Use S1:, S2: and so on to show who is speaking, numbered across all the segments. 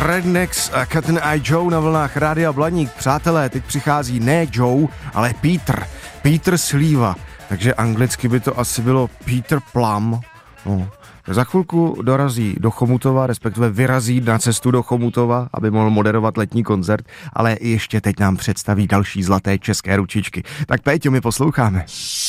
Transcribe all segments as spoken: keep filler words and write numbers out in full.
S1: Rednecks a Cotton Eye Joe na vlnách Rádia Blaník. Přátelé, teď přichází ne Joe, ale Peter. Peter Slíva. Takže anglicky by to asi bylo Peter Plum. No. Za chvilku dorazí do Chomutova, respektive vyrazí na cestu do Chomutova, aby mohl moderovat letní koncert, ale ještě teď nám představí další zlaté české ručičky. Tak Péťo, my posloucháme.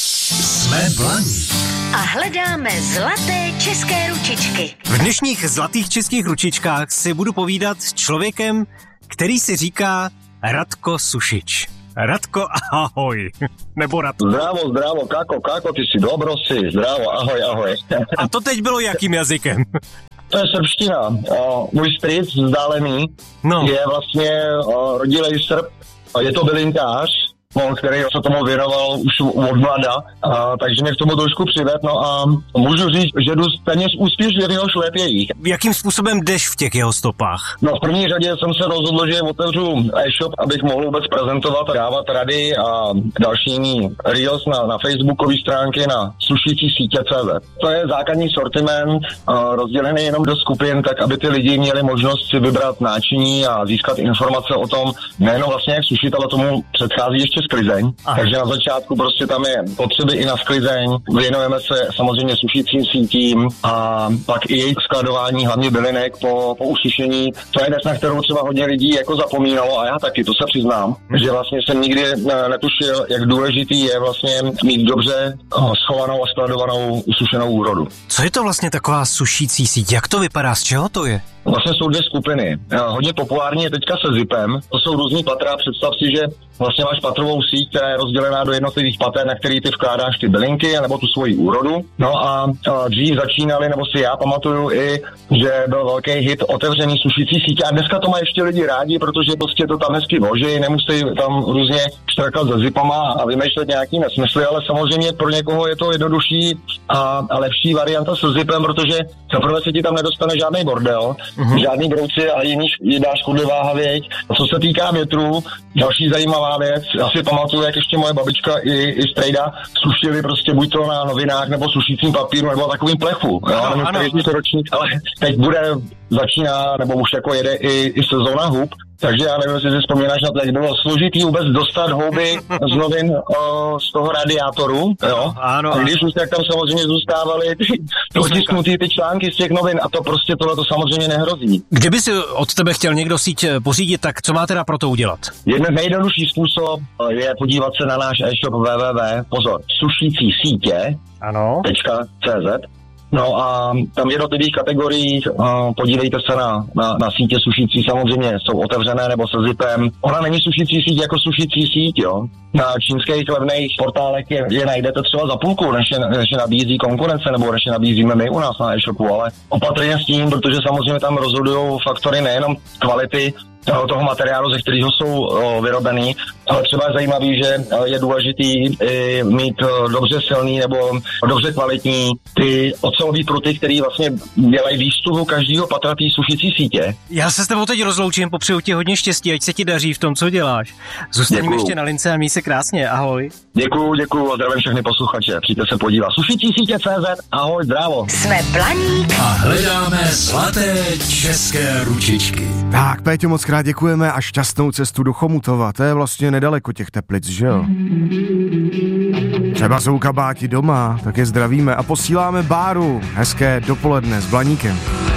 S2: Jsme Blaník
S3: a hledáme zlaté české ručičky.
S4: V dnešních zlatých českých ručičkách si budu povídat s člověkem, který si říká Radko Sušič. Radko, ahoj. Nebo Radko.
S5: Zdravo, zdravo, kako, kako, ty si dobro si, zdravo, ahoj, ahoj.
S4: A to teď bylo jakým jazykem?
S5: To je srbština. Uh, můj strýc vzdálený no. je vlastně uh, rodilej Srb, je to bylinkář, který se tomu věnoval už od mlada, a, takže mě k tomu trošku přived, no a můžu říct, že jdu téměř úspěšně v jeho šlépějích.
S4: Jakým způsobem jdeš v těch jeho stopách?
S5: No v první řadě jsem se rozhodl, že otevřu e-shop, abych mohl vůbec prezentovat, dávat rady a další reels na, na facebookové stránky na sušící sítě tečka cé zet. To je základní sortiment, a, rozdělený jenom do skupin, tak aby ty lidi měli možnost si vybrat náčiní a získat informace o tom, nejenom vlastně jak sušit, ale tomu předchází ještě sklizeň. Aha. Takže na začátku prostě tam je potřeby i na sklizeň. Věnujeme se samozřejmě sušícím sítím a pak i jejich skladování, hlavně bylinek po, po usušení. To je věc, na kterou třeba hodně lidí jako zapomínalo a já taky, to se přiznám, hmm. že vlastně jsem nikdy netušil, jak důležitý je vlastně mít dobře schovanou a skladovanou usušenou úrodu.
S4: Co je to vlastně taková sušící síť? Jak to vypadá? Z čeho to je?
S5: Vlastně jsou dvě skupiny. Hodně populární je teďka se zipem. To jsou různý patra. Představ si, že vlastně máš patrovou síť, která je rozdělená do jednotlivých pater, na který ty vkládáš ty bylinky nebo tu svoji úrodu. No a dřív začínali, nebo si já pamatuju i, že byl velký hit otevřený sušící sítě a dneska to mají ještě lidi rádi, protože prostě to tam hezky voží, nemusí tam různě štrakat se zipama a vymýšlet nějaký nesmysly, ale samozřejmě pro někoho je to jednodušší a, a lepší varianta se zipem, protože zaprvé se ti tam nedostane žádný bordel, mm-hmm. žádný brouci a jiný jídá škodlivá havěť. Co se týká větru, další zajímavá věc, já si pamatuju, jak ještě moje babička i, i strejda sušili prostě buď to na novinách nebo sušícím papíru nebo takovým plechu. Jo? Ano, ano. To ročník, ale teď bude, začíná, nebo už jako jede i, i sezóna hub, takže já nevím, jestli si vzpomínáš na to, jak bylo složitý vůbec dostat houby z novin o, z toho radiátoru, jo?
S4: Ano,
S5: a když už tak tam samozřejmě zůstávaly ty otisknutý ty články z těch novin a to prostě tohle to samozřejmě nehrozí.
S4: Kdyby si od tebe chtěl někdo síť pořídit, tak co má teda pro to udělat?
S5: Jeden nejjednodušší způsob je podívat se na náš e-shop www, pozor, sušící sítě,
S4: ano.
S5: .cz. No a tam v jednotlivých kategoriích uh, podívejte se na, na, na sítě sušící, samozřejmě jsou otevřené nebo se zipem. Ona není sušící síť jako sušící síť, jo. Na čínských levných portálech je, je najdete třeba za půlku, než je, než je nabízí konkurence nebo než je nabízíme my u nás na e-shopu, ale opatrně s tím, protože samozřejmě tam rozhodují faktory nejenom kvality toho materiálu, ze kterého jsou o, vyrobený, ale třeba je zajímavý, že je důležitý i mít o, dobře silný nebo dobře kvalitní ty ocelový pruty, který vlastně dělají výstupu každého patra té sušící sítě.
S4: Já se s tebou teď rozloučím, popřeju ti hodně štěstí, ať se ti daří v tom, co děláš. Zůstaňme ještě na lince a měj se krásně, ahoj.
S5: Děkuju, děkuju a zdravím všechny posluchače, přijďte se podívat. Sušící sítě tečka cé zet, ahoj, zdravo.
S3: Jsme Blaník
S2: a hledáme zlaté české ručičky.
S1: Tak, Péťo, moc krát děkujeme a šťastnou cestu do Chomutova. To je vlastně nedaleko těch Teplic, že jo? Třeba jsou kabáti doma, tak je zdravíme a posíláme Báru. Hezké dopoledne s Blaníkem.